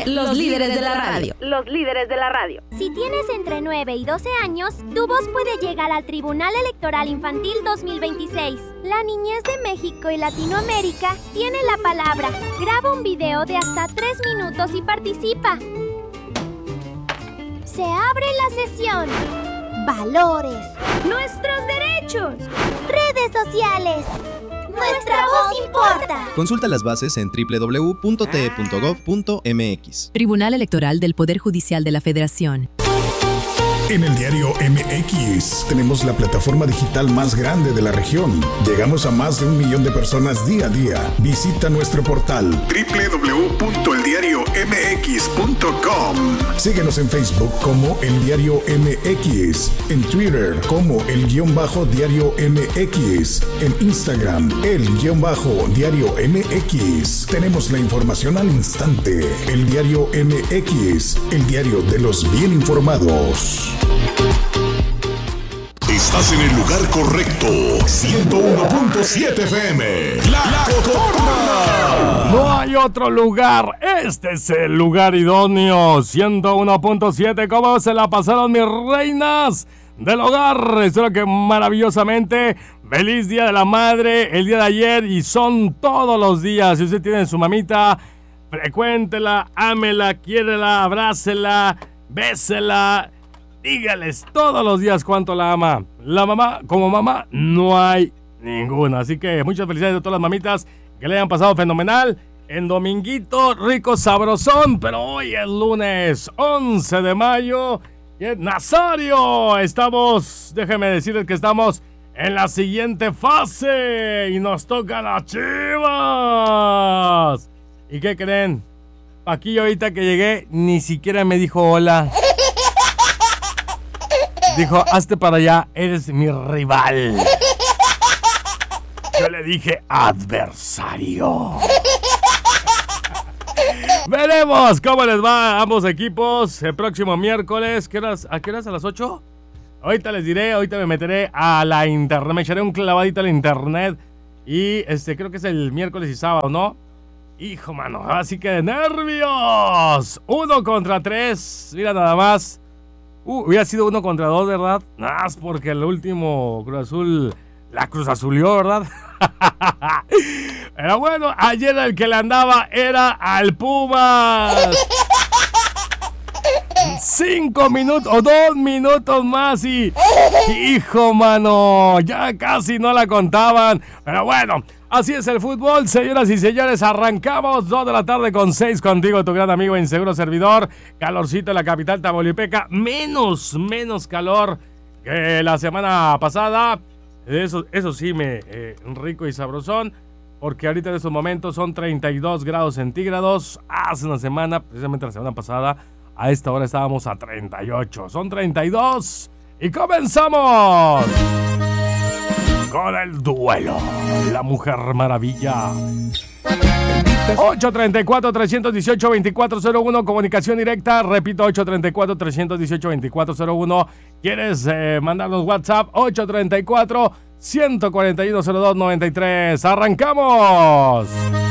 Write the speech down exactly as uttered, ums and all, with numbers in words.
de los líderes de la radio. Los líderes de la radio. Si tienes entre nueve y doce años, tu voz puede llegar al Tribunal Electoral Infantil dos mil veintiséis. La niñez de México y Latinoamérica tiene la palabra. Graba un video de hasta tres minutos y participa. Se abre la sesión. Valores. Nuestros derechos. Redes sociales. Nuestra voz importa. Consulta las bases en doble u doble u doble u punto t e punto gov punto m x. Tribunal Electoral del Poder Judicial de la Federación. En el diario M X tenemos la plataforma digital más grande de la región. Llegamos a más de un millón de personas día a día. Visita nuestro portal doble u doble u doble u punto el diario m x punto com. Síguenos en Facebook como El Diario M X, en Twitter como El Guión Bajo Diario M X, en Instagram El Guión Bajo Diario M X. Tenemos la información al instante. El Diario M X, el diario de los bien informados. Estás en el lugar correcto. ciento uno punto siete F M. La, la Cotorra. No hay otro lugar. Este es el lugar idóneo. ciento uno punto siete. ¿Cómo se la pasaron mis reinas del hogar? Espero que maravillosamente. Feliz Día de la Madre el día de ayer y son todos los días. Si usted tiene su mamita, frecuéntela, ámela, quiérela, abrácela, bésela. Dígales todos los días cuánto la ama. La mamá, como mamá, no hay ninguna. Así que muchas felicidades a todas las mamitas que le hayan pasado fenomenal. En dominguito, rico, sabrosón. Pero hoy es lunes once de mayo. Y es Nazario. Estamos, déjenme decirles que estamos en la siguiente fase. Y nos toca las Chivas. ¿Y qué creen? Aquí ahorita que llegué, ni siquiera me dijo hola. Dijo, hazte para allá, eres mi rival. Yo le dije, adversario. Veremos cómo les va a ambos equipos el próximo miércoles. ¿Qué horas? ¿A qué horas? ¿A las ocho? Ahorita les diré, ahorita me meteré a la internet, me echaré un clavadito a la internet. Y este, creo que es el miércoles y sábado, ¿no? Hijo, mano, así que de nervios. Uno contra tres, mira nada más. Uh, hubiera sido uno contra dos, ¿verdad? Nada más porque el último Cruz Azul la Cruz Azulió, ¿verdad? Pero bueno, ayer el que le andaba era al Pumas. Cinco minutos o dos minutos más y... Hijo, mano, ya casi no la contaban. Pero bueno, así es el fútbol, señoras y señores. Arrancamos dos de la tarde con seis contigo, tu gran amigo e inseguro servidor. Calorcito en la capital tamaulipeca. Menos, menos calor que la semana pasada. Eso, eso sí, me eh, rico y sabrosón. Porque ahorita en estos momentos son treinta y dos grados centígrados. Hace una semana, precisamente la semana pasada, a esta hora estábamos a treinta y ocho. Son treinta y dos. Y comenzamos con el duelo. La Mujer Maravilla. ocho treinta y cuatro, trescientos dieciocho, veinticuatro cero uno. Comunicación directa. Repito, ocho treinta y cuatro, trescientos dieciocho, veinticuatro cero uno. ¿Quieres eh, mandarnos WhatsApp? ocho treinta y cuatro, ciento cuarenta y uno, cero dos noventa y tres. ¡Arrancamos!